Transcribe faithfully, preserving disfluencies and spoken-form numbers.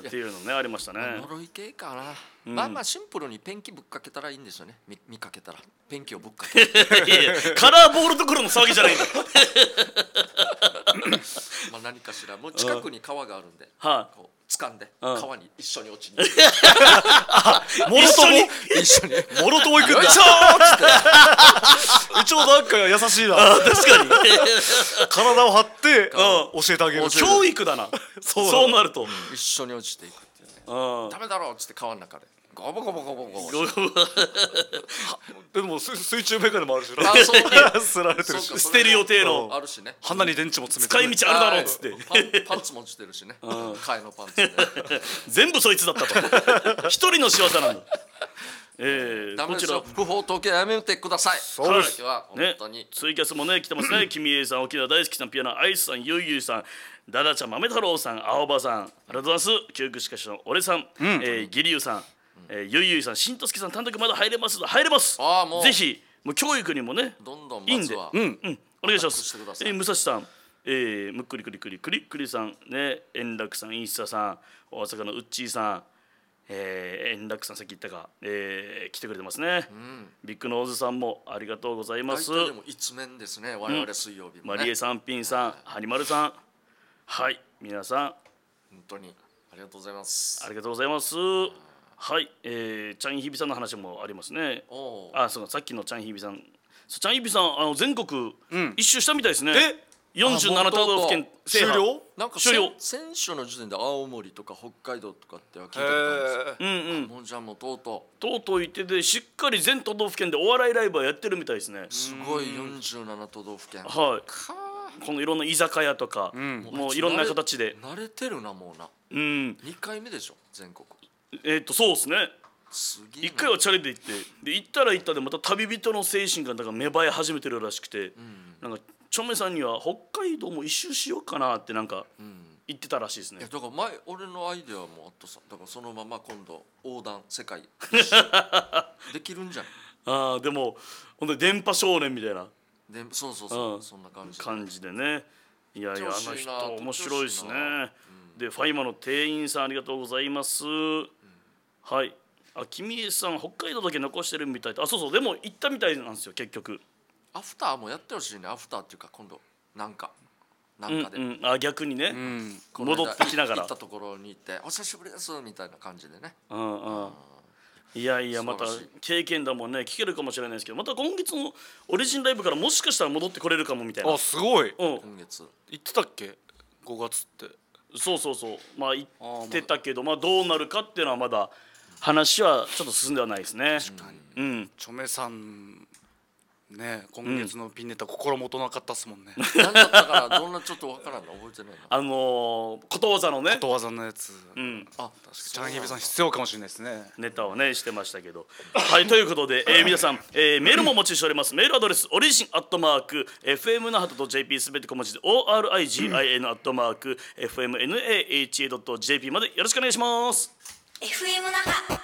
っていうのねありましたね。 呪い系かな、うん、まあまあシンプルにペンキぶっかけたらいいんですよね。 見, 見かけたらペンキをぶっかけいやカラーボールどころの騒ぎじゃないんだまあ何かしらもう近くに川があるんで、 はこう掴んでうん川に一緒に落ちにもろとも一緒にもろとも行くんだ。 よいしょーっつって一応なんか優しいな。 確かに体を張ってう教えてあげる。 教育だなそうそうなると、 一緒に落ちていくっていうね。 うんダメだろうっつって川の中でゴボゴボゴボゴボでも水水中メガネもあるしな。 あそうねすられてるしそうか捨てる予定のあるしね。 鼻に電池も詰めてる。 使い道あるだろうっつってパンパンツも落ちてるしね。替えのパンツね。 全部そいつだったと一人の仕業なんだ。えー、 ダメこちらですよ不法投棄はやめてください。 そうです今日は本ね当に、 ツイキャスもね来てますね君江さん、沖縄大好きさん、ピアノアイスさん、ゆいゆいさん、ダダちゃん、豆太郎さん、青葉さん、ありがとうございます。教育士かしの俺さん、えー、ギリユさん、えー、ゆいゆいさん、しんとすけさん、単独まだ入れます入れますあーもうぜひもう教育にもねどんどんいいんで、 まずはうんうん、お願いしますアタックしてくだ。さいえー、武蔵さん、えー、むっくりくりくりくりくりさんね、円楽さん、インスタさん、大阪のうっちーさん、えー、円楽さんさっき言ったか、えー、来てくれてますね、 うんビッグノーズさんもありがとうございます。 大体でも一面ですね。我々水曜日もね、 マリエさん、ピンさん、ハニマルさん、はい皆さん本当にありがとうございます。 ありがとうございます。はい、えー、チャンヒビさんの話もありますね。 おーあ、そうか、さっきのチャンヒビさん、そうチャンヒビさんあの全国うん一周したみたいですね。 えよんじゅうなな都道府県制覇終了？ なんか終了先先週の時点で青森とか北海道とかっては聞いたことあるんですよ。 へうんうん。 もうじゃあもうとうととうとう言っててしっかり全都道府県でお笑いライブはやってるみたいですね。 うすごいよんじゅうなな都道府県。 はい。 かこのいろんな居酒屋とか、 んもういろんな形で、 慣れてるなもうな。 うん、 にかいめでしょ全国。 えっ、とそうですね。 すげえな。 一回はチャレで行ってで行ったら行ったでまた旅人の精神がなんか芽生え始めてるらしくて、なんかチョメさんには北海道も一周しようかなってなんかうん。 言ってたらしいですねいや。だから前俺のアイデアもあったさ。だからそのまま今度横断世界できるんじゃん。 ああでも本当に電波少年みたいなでそうそうそう、 うんそんな感じで。 感じでね。いやいやあの人撮ってほしいな面白いですね撮ってほしいな。 でファイマの店員さんありがとうございます。はい。あ君江さん北海道だけ残してるみたいで、あそうそうでも行ったみたいなんですよ結局。 アフターもやってほしいね。アフターっていうか今度なんかなんかで、 うんうん、あ逆にね、 うんこの間戻ってきながら行ったところに行ってお久しぶりですみたいな感じでね。 うんうん、いやいやまた素晴らしい経験談もね聞けるかもしれないですけど、また今月のオリジンライブからもしかしたら戻ってこれるかもみたいな。 あすごい。 うん、 今月言ってたっけごがつって。 そうそうそうまあ言あーってたけどまあどうなるかっていうのはまだ話はちょっと進んではないですね。うん、 チョメさんね今月のピンネタ心もとなかったっすもんね。 何だったかなどんなちょっとわからんの覚えてないな。 あのー、ことわざのねことわざのやつ。 うんあチャンヒビさん必要かもしれないですね。 ネタをねしてましたけどはいということで、えー、皆さん、えー、メールもお待ちしております。メールアドレスオリジンアットマーク エフエム ナハト .jp すべて小文字で オーアールアイジン アットマーク エフエム ナハ ドット ジェーピー までよろしくお願いします。 エフエム 那覇